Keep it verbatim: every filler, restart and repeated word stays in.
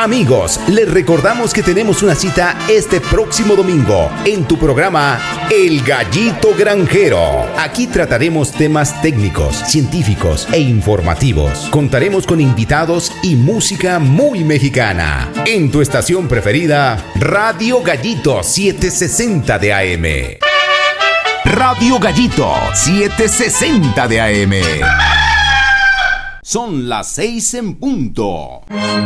Amigos, les recordamos que tenemos una cita este próximo domingo en tu programa El Gallito Granjero. Aquí trataremos temas técnicos, científicos e informativos. Contaremos con invitados y música muy mexicana. En tu estación preferida, Radio Gallito setecientos sesenta de A M. Radio Gallito setecientos sesenta de A M. Son las seis en punto.